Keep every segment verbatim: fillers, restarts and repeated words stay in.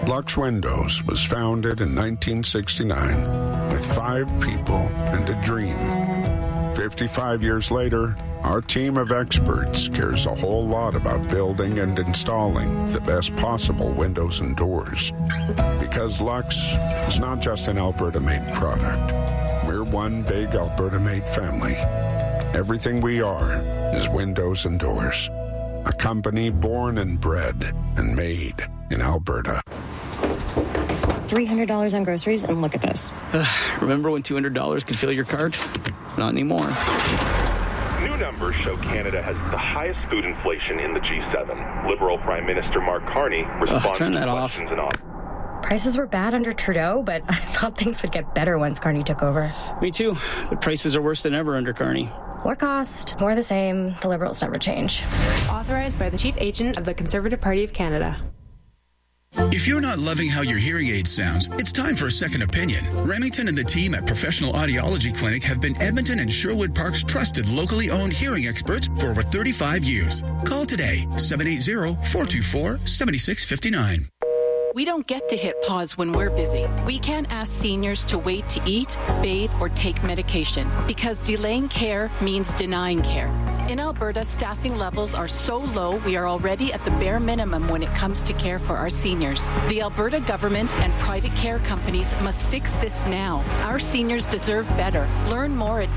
Lux Windows was founded in nineteen sixty-nine with five people and a dream. fifty-five years later, our team of experts cares a whole lot about building and installing the best possible windows and doors. Because Lux is not just an Alberta-made product. We're one big Alberta-made family. Everything we are is windows and doors. A company born and bred and made in Alberta. three hundred dollars on groceries, and look at this. Remember when two hundred dollars could fill your cart? Not anymore. New numbers show Canada has the highest food inflation in the G seven. Liberal Prime Minister Mark Carney responds Ugh, turn to that questions off. and Prices were bad under Trudeau, but I thought things would get better once Carney took over. Me too, but prices are worse than ever under Carney. What cost? More the same. The Liberals never change. Authorized by the Chief Agent of the Conservative Party of Canada. If you're not loving how your hearing aid sounds, it's time for a second opinion. Remington and the team at Professional Audiology Clinic have been Edmonton and Sherwood Park's trusted locally owned hearing experts for over thirty-five years. Call today, seven eight zero, four two four, seven six five nine. We don't get to hit pause when we're busy. We can't ask seniors to wait to eat, bathe, or take medication because delaying care means denying care. In Alberta, staffing levels are so low, we are already at the bare minimum when it comes to care for our seniors. The Alberta government and private care companies must fix this now. Our seniors deserve better. Learn more at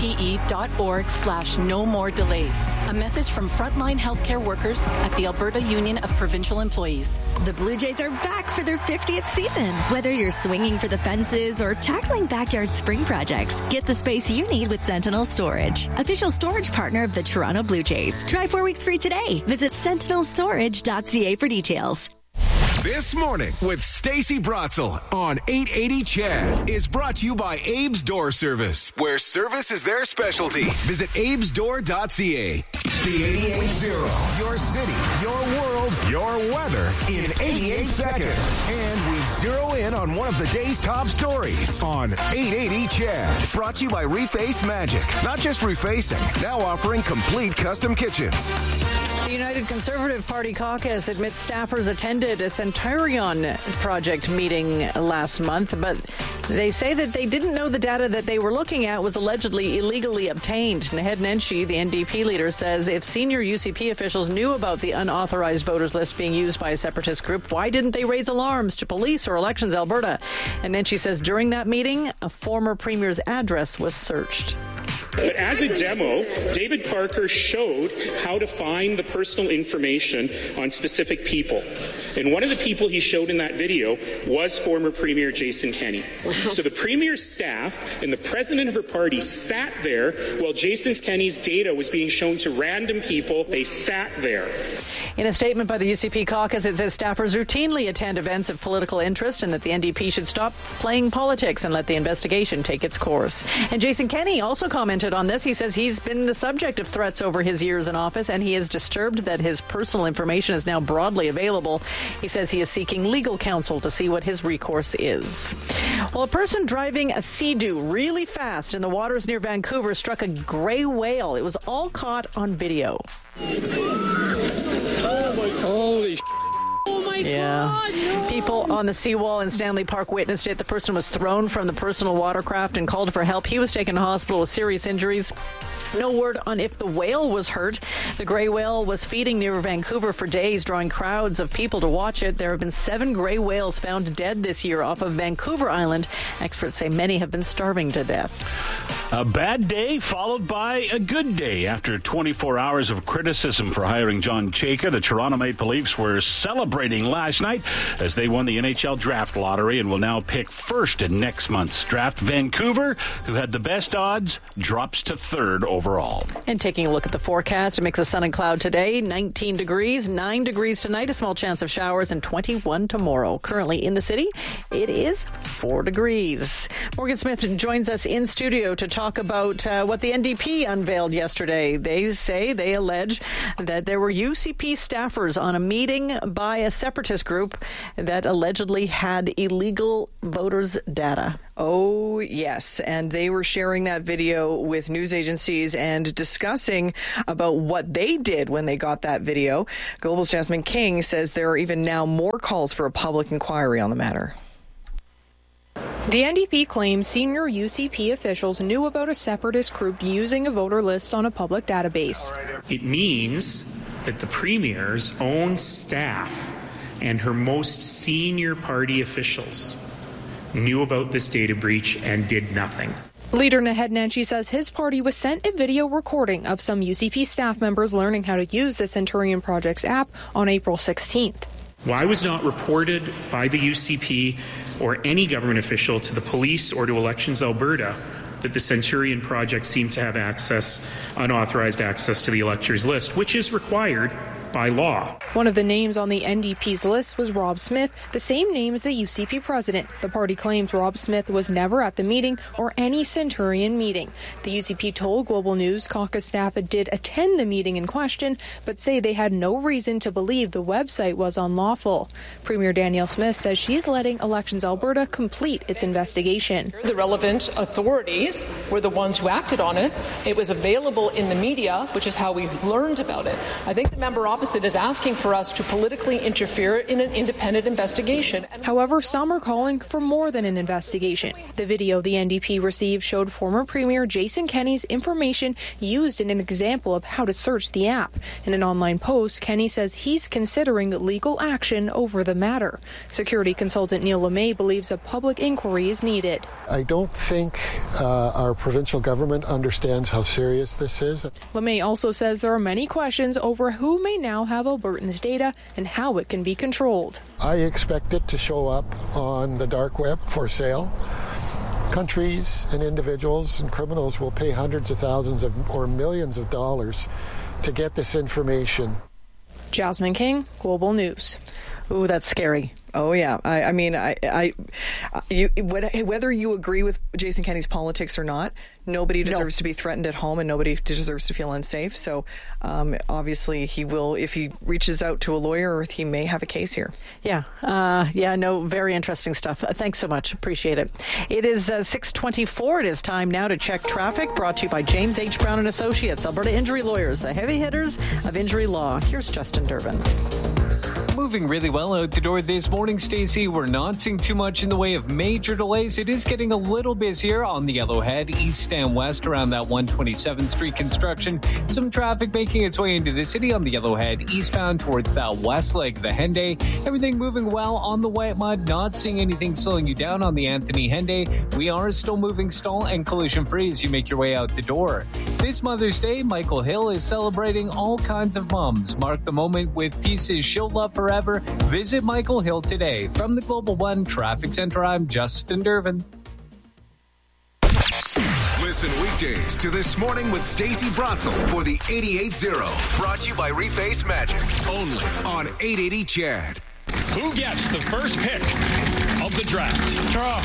aupe.org slash no more delays. A message from frontline healthcare workers at the Alberta Union of Provincial Employees. The Blue Jays are back for their fiftieth season. Whether you're swinging for the fences or tackling backyard spring projects, get the space you need with Sentinel Storage, official storage partner of the Toronto Blue Jays. Try four weeks free today. Visit sentinel storage dot c a for details. This Morning with Stacey Brotzel on eight eighty C H E D is brought to you by Abe's Door Service, where service is their specialty. Visit abes door dot c a. The eighty-eight zero. Your city, your world, your weather in eighty-eight seconds. And we zero in on one of the day's top stories on eight eighty C H E D. Brought to you by Reface Magic. Not just refacing, now offering complete custom kitchens. The United Conservative Party caucus admits staffers attended a Centurion project meeting last month, but they say that they didn't know the data that they were looking at was allegedly illegally obtained. Naheed Nenshi, the N D P leader, says if senior U C P officials knew about the unauthorized voters list being used by a separatist group, why didn't they raise alarms to police or Elections Alberta? And Nenshi says during that meeting, a former premier's address was searched. But as a demo, David Parker showed how to find the personal information on specific people. And one of the people he showed in that video was former Premier Jason Kenney. So the Premier's staff and the president of her party sat there while Jason Kenney's data was being shown to random people. They sat there. In a statement by the U C P caucus, it says staffers routinely attend events of political interest and that the N D P should stop playing politics and let the investigation take its course. And Jason Kenney also commented on this. He says he's been the subject of threats over his years in office, and he is disturbed that his personal information is now broadly available. He says he is seeking legal counsel to see what his recourse is. Well, a person driving a Sea-Doo really fast in the waters near Vancouver struck a gray whale. It was all caught on video. Oh my, holy Oh my yeah. God, no. People on the seawall in Stanley Park witnessed it. The person was thrown from the personal watercraft and called for help. He was taken to hospital with serious injuries. No word on if the whale was hurt. The gray whale was feeding near Vancouver for days, drawing crowds of people to watch it. There have been seven gray whales found dead this year off of Vancouver Island. Experts say many have been starving to death. A bad day followed by a good day. After twenty-four hours of criticism for hiring John Chayka, the Toronto Maple Leafs were celebrating last night as they won the N H L draft lottery and will now pick first in next month's draft. Vancouver, who had the best odds, drops to third overall. And taking a look at the forecast, a mix of sun and cloud today, nineteen degrees, nine degrees tonight, a small chance of showers, and twenty-one tomorrow. Currently in the city, it is four degrees. Morgan Smith joins us in studio to talk about uh, what the N D P unveiled yesterday. They say, they allege that there were U C P staffers on a meeting by a separatist group that allegedly had illegal voters' data. Oh, yes. And they were sharing that video with news agencies and discussing about what they did when they got that video. Global's Jasmine King says there are even now more calls for a public inquiry on the matter. The N D P claims senior U C P officials knew about a separatist group using a voter list on a public database. It means that the Premier's own staff and her most senior party officials knew about this data breach and did nothing. Leader Naheed Nenshi says his party was sent a video recording of some U C P staff members learning how to use the Centurion Projects app on April sixteenth. Why was not reported by the U C P or any government official to the police or to Elections Alberta that the Centurion Project seemed to have access, unauthorized access to the electors list, which is required by law. One of the names on the N D P's list was Rob Smith, the same name as the U C P president. The party claims Rob Smith was never at the meeting or any Centurion meeting. The U C P told Global News caucus staff did attend the meeting in question, but say they had no reason to believe the website was unlawful. Premier Danielle Smith says she's letting Elections Alberta complete its investigation. The relevant authorities were the ones who acted on it. It was available in the media, which is how we learned about it. I think the member opposite is asking for us to politically interfere in an independent investigation. However, some are calling for more than an investigation. The video the N D P received showed former Premier Jason Kenney's information used in an example of how to search the app. In an online post, Kenney says he's considering legal action over the matter. Security consultant Neil LeMay believes a public inquiry is needed. I don't think uh, our provincial government understands how serious this is. LeMay also says there are many questions over who may now have Albertans' data and how it can be controlled. I expect it to show up on the dark web for sale. Countries and individuals and criminals will pay hundreds of thousands of or millions of dollars to get this information. Jasmine King, Global News. Ooh, that's scary. Oh, yeah. I, I mean, I, I, you, whether you agree with Jason Kenney's politics or not, nobody deserves no. to be threatened at home and nobody deserves to feel unsafe. So um, obviously he will, if he reaches out to a lawyer, he may have a case here. Yeah. Uh, yeah, no, very interesting stuff. Uh, thanks so much. Appreciate it. It is uh, six twenty-four. It is time now to check traffic, brought to you by James H. Brown and Associates, Alberta Injury Lawyers, the heavy hitters of injury law. Here's Justin Durbin. Moving really well out the door this morning, Stacey. We're not seeing too much in the way of major delays. It is getting a little busier on the Yellowhead, east and west around that one twenty-seventh Street construction. Some traffic making its way into the city on the Yellowhead, eastbound towards that west leg of the Henday. Everything moving well on the Wet Mud. Not seeing anything slowing you down on the Anthony Henday. We are still moving stall and collision free as you make your way out the door. This Mother's Day, Michael Hill is celebrating all kinds of moms. Mark the moment with pieces she'll love forever. Visit Michael Hill today. From the Global One Traffic Center, I'm Justin Durbin. Listen weekdays to This Morning with Stacey Bratzel for the eighty-eight zero. Brought to you by Reface Magic. Only on eight eighty C H A D. Who gets the first pick of the draft? Draw.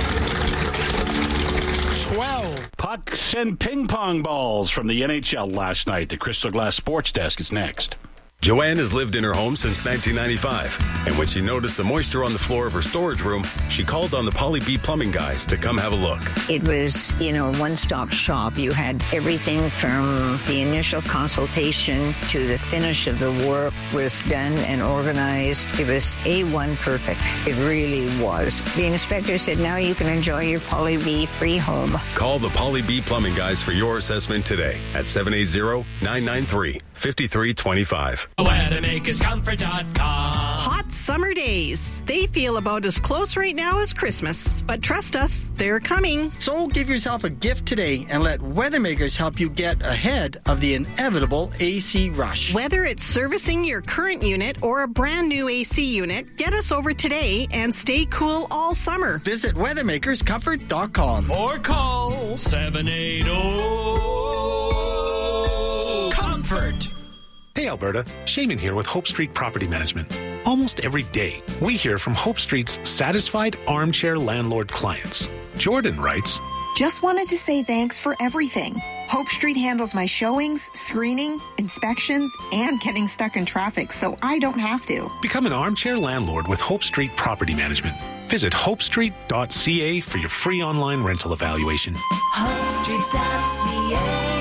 twelve. Pucks and ping pong balls from the N H L last night. The Crystal Glass Sports Desk is next. Joanne has lived in her home since nineteen ninety-five, and when she noticed the moisture on the floor of her storage room, she called on the Polly B Plumbing guys to come have a look. It was, you know, one-stop shop. You had everything from the initial consultation to the finish of the work was done and organized. It was A one perfect. It really was. The inspector said, now you can enjoy your Polly B free home. Call the Polly B Plumbing guys for your assessment today at seven eight zero, nine nine three, five three two five. weathermakers comfort dot com. Hot summer days. They feel about as close right now as Christmas. But trust us, they're coming. So give yourself a gift today and let Weathermakers help you get ahead of the inevitable A C rush. Whether it's servicing your current unit or a brand new A C unit, get us over today and stay cool all summer. Visit weathermakers comfort dot com or call seven eight zero comfort. Hey Alberta, Shaman here with Hope Street Property Management. Almost every day, we hear from Hope Street's satisfied armchair landlord clients. Jordan writes, just wanted to say thanks for everything. Hope Street handles my showings, screening, inspections, and getting stuck in traffic, so I don't have to. Become an armchair landlord with Hope Street Property Management. Visit hope street dot c a for your free online rental evaluation. hope street dot c a.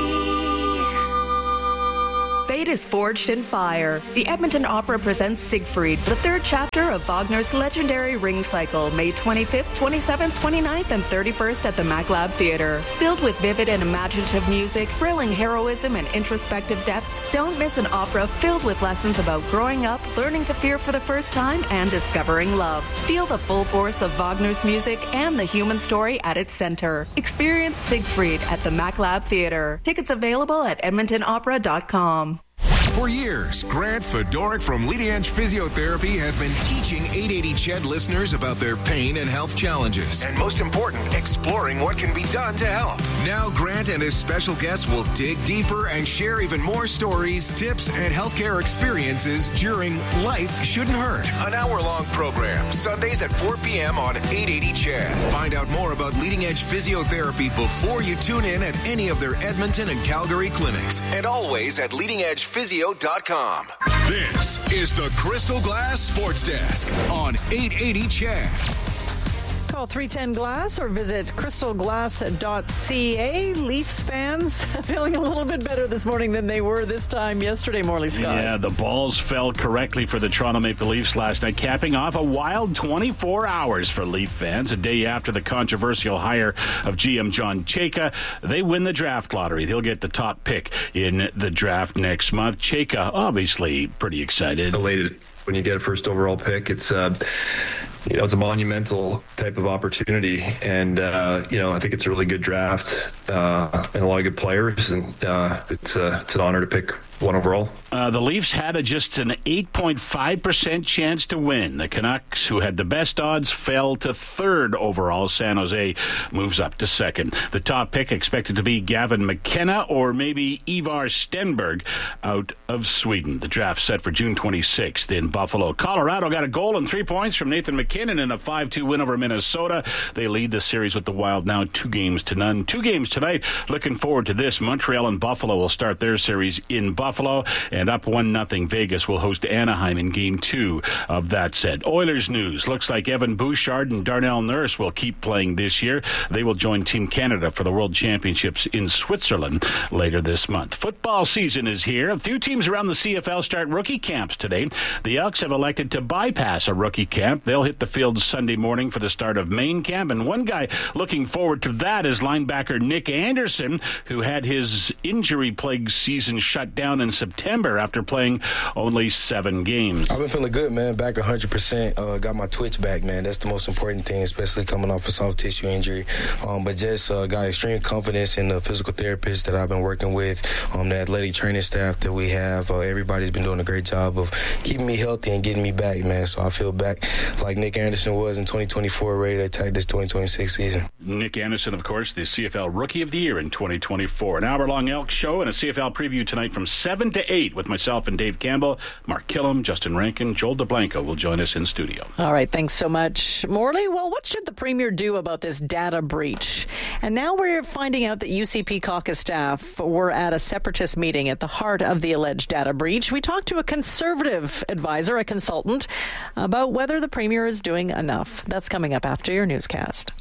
Fate is forged in fire. The Edmonton Opera presents Siegfried, the third chapter of Wagner's legendary Ring Cycle, May twenty-fifth, twenty-seventh, twenty-ninth, and thirty-first at the MacLab Theatre. Filled with vivid and imaginative music, thrilling heroism, and introspective depth, don't miss an opera filled with lessons about growing up, learning to fear for the first time, and discovering love. Feel the full force of Wagner's music and the human story at its center. Experience Siegfried at the MacLab Theatre. Tickets available at edmonton opera dot com. For years, Grant Fedoric from Leading Edge Physiotherapy has been teaching eight eighty C H E D listeners about their pain and health challenges. And most important, exploring what can be done to help. Now, Grant and his special guests will dig deeper and share even more stories, tips, and healthcare experiences during Life Shouldn't Hurt, an hour-long program, Sundays at four p.m. on eight eighty C H E D. Find out more about Leading Edge Physiotherapy before you tune in at any of their Edmonton and Calgary clinics. And always at leading edge physio dot com. This is the Crystal Glass Sports Desk on eight eighty C H E D. Call three ten glass or visit crystal glass dot c a. Leafs fans feeling a little bit better this morning than they were this time yesterday, Morley Scott. Yeah, the balls fell correctly for the Toronto Maple Leafs last night, capping off a wild twenty-four hours for Leaf fans. A day after the controversial hire of G M John Chayka, they win the draft lottery. They'll get the top pick in the draft next month. Chayka, obviously pretty excited. Elated when you get a first overall pick. It's uh, you know, it's a monumental type of opportunity, and uh, you know, I think it's a really good draft uh, and a lot of good players, and uh, it's uh, it's an honor to pick one overall. Uh, the Leafs had a, just an eight point five percent chance to win. The Canucks, who had the best odds, fell to third overall. San Jose moves up to second. The top pick expected to be Gavin McKenna or maybe Ivar Stenberg out of Sweden. The draft set for June twenty-sixth in Buffalo. Colorado got a goal and three points from Nathan McKinnon in a five two win over Minnesota. They lead the series with the Wild now two games to none. Two games tonight. Looking forward to this. Montreal and Buffalo will start their series in Buffalo, and up one nothing. Vegas will host Anaheim in game two of that set. Oilers news. Looks like Evan Bouchard and Darnell Nurse will keep playing this year. They will join Team Canada for the World Championships in Switzerland later this month. Football season is here. A few teams around the C F L start rookie camps today. The Elks have elected to bypass a rookie camp. They'll hit the field Sunday morning for the start of main camp, and one guy looking forward to that is linebacker Nick Anderson, who had his injury-plagued season shut down in September after playing only seven games. I've been feeling good, man. Back one hundred percent. Uh, got my twitch back, man. That's the most important thing, especially coming off a soft tissue injury. Um, but just uh, got extreme confidence in the physical therapist that I've been working with, um, the athletic training staff that we have. Uh, everybody's been doing a great job of keeping me healthy and getting me back, man. So I feel back like Nick Anderson was in twenty twenty-four, ready to attack this twenty twenty-six season. Nick Anderson, of course, the C F L Rookie of the Year in twenty twenty-four. An hour-long Elks show and a C F L preview tonight from seven to eight with myself and Dave Campbell. Mark Killam, Justin Rankin, Joel DeBlanco will join us in studio. All right, thanks so much, Morley. Well, what should the Premier do about this data breach? And now we're finding out that U C P caucus staff were at a separatist meeting at the heart of the alleged data breach. We talked to a Conservative advisor, a consultant, about whether the Premier is doing enough. That's coming up after your newscast.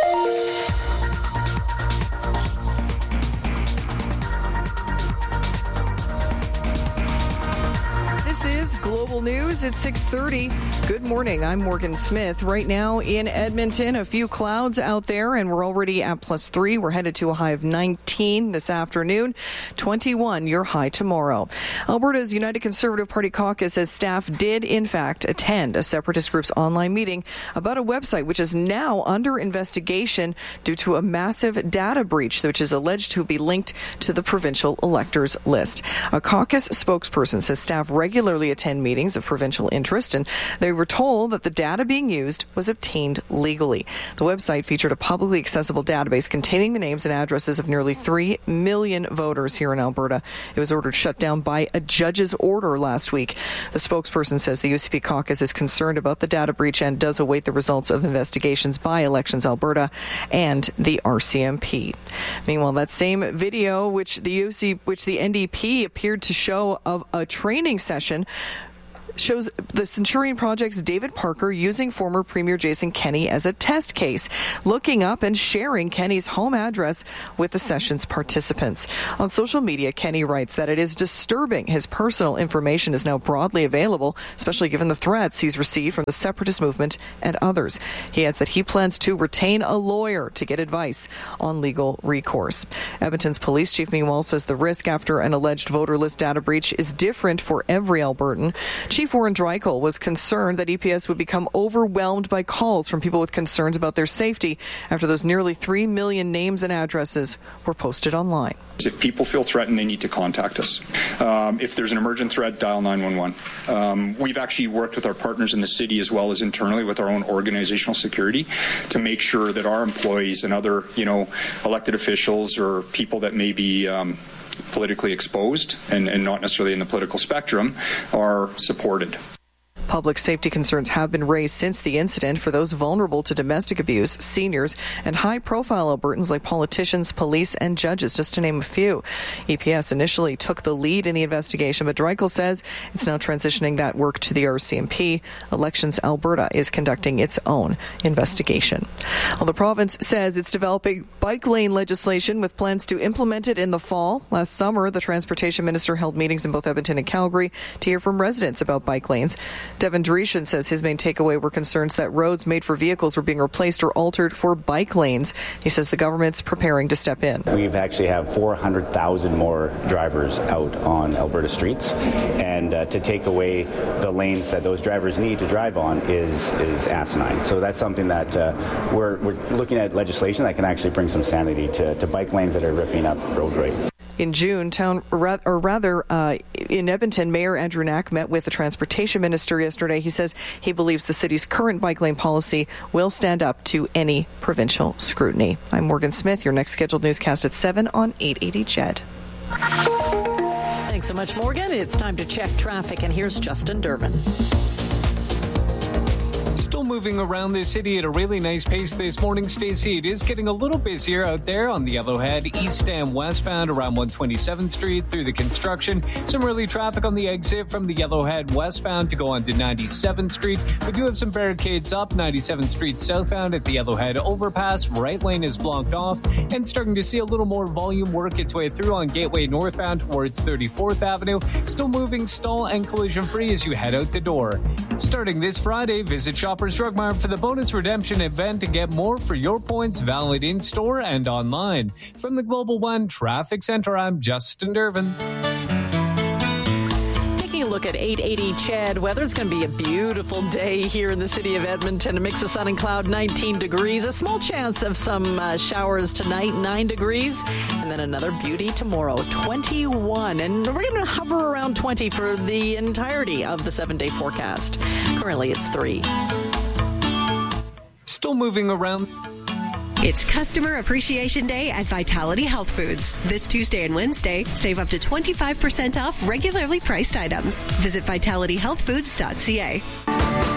This is Global News at six thirty. Good morning. I'm Morgan Smith. Right now in Edmonton, a few clouds out there, and we're already at plus three. We're headed to a high of nineteen this afternoon. twenty-one your high tomorrow. Alberta's United Conservative Party caucus says staff did, in fact, attend a separatist group's online meeting about a website which is now under investigation due to a massive data breach, which is alleged to be linked to the provincial electors list. A caucus spokesperson says staff regularly attend meetings listings of provincial interest, and they were told that the data being used was obtained legally. The website featured a publicly accessible database containing the names and addresses of nearly three million voters here in Alberta. It was ordered shut down by a judge's order last week. The spokesperson says the U C P caucus is concerned about the data breach and does await the results of investigations by Elections Alberta and the R C M P. Meanwhile, that same video, which the U C, which the N D P appeared to show of a training session, shows the Centurion Project's David Parker using former Premier Jason Kenney as a test case, looking up and sharing Kenney's home address with the session's participants. On social media, Kenney writes that it is disturbing his personal information is now broadly available, especially given the threats he's received from the separatist movement and others. He adds that he plans to retain a lawyer to get advice on legal recourse. Edmonton's police chief, meanwhile, says the risk after an alleged voter list data breach is different for every Albertan. Chief Warren Dreichel was concerned that E P S would become overwhelmed by calls from people with concerns about their safety after those nearly three million names and addresses were posted online. If people feel threatened, they need to contact us. Um, if there's an emergent threat, dial nine one one. Um, we've actually worked with our partners in the city as well as internally with our own organizational security to make sure that our employees and other, you know, elected officials or people that may be um, politically exposed and, and not necessarily in the political spectrum are supported. Public safety concerns have been raised since the incident for those vulnerable to domestic abuse, seniors, and high-profile Albertans like politicians, police, and judges, just to name a few. E P S initially took the lead in the investigation, but Dreichel says it's now transitioning that work to the R C M P. Elections Alberta is conducting its own investigation. Well, the province says it's developing bike lane legislation with plans to implement it in the fall. Last summer, the transportation minister held meetings in both Edmonton and Calgary to hear from residents about bike lanes. Devin Dreeshen says his main takeaway were concerns that roads made for vehicles were being replaced or altered for bike lanes. He says the government's preparing to step in. We've actually have four hundred thousand more drivers out on Alberta streets, and uh, to take away the lanes that those drivers need to drive on is is asinine. So that's something that uh, we're, we're looking at legislation that can actually bring some sanity to, to bike lanes that are ripping up roadways. In June, town, or rather, uh, in Edmonton, Mayor Andrew Knack met with the transportation minister yesterday. He says he believes the city's current bike lane policy will stand up to any provincial scrutiny. I'm Morgan Smith. Your next scheduled newscast at seven on eight eighty C H E D. Thanks so much, Morgan. It's time to check traffic, and here's Justin Durbin. Still moving around the city at a really nice pace this morning, Stacey. It is getting a little busier out there on the Yellowhead, east and westbound around one twenty-seventh Street through the construction. Some early traffic on the exit from the Yellowhead westbound to go on to ninety-seventh Street. We do have some barricades up ninety-seventh Street southbound at the Yellowhead overpass. Right lane is blocked off, and starting to see a little more volume work its way through on Gateway northbound towards thirty-fourth Avenue. Still moving stall and collision free as you head out the door. Starting this Friday, visit Shoppers Drug Mart for the bonus redemption event and get more for your points valid in store and online. From the Global One Traffic Center, I'm Justin Durbin. Taking a look at eight eighty C H E D, weather's going to be a beautiful day here in the city of Edmonton. A mix of sun and cloud, nineteen degrees. A small chance of some uh, showers tonight, nine degrees. And then another beauty tomorrow, twenty-one. And we're going to hover around twenty for the entirety of the seven-day forecast. Currently, it's three. Still moving around. It's Customer Appreciation Day at Vitality Health Foods. This Tuesday and Wednesday, save up to twenty-five percent off regularly priced items. Visit vitality health foods dot c a.